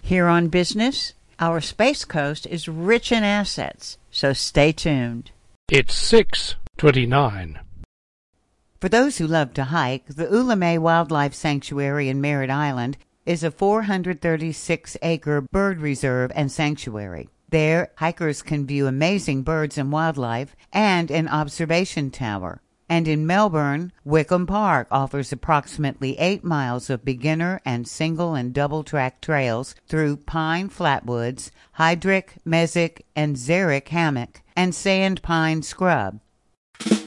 Here on Business, our Space Coast is rich in assets, so stay tuned. It's 6:29. For those who love to hike, the Ulame Wildlife Sanctuary in Merritt Island is a 436-acre bird reserve and sanctuary. There, hikers can view amazing birds and wildlife and an observation tower. And in Melbourne, Wickham Park offers approximately 8 miles of beginner and single and double track trails through pine flatwoods, hydric, mesic, and xeric hammock, and sand pine scrub.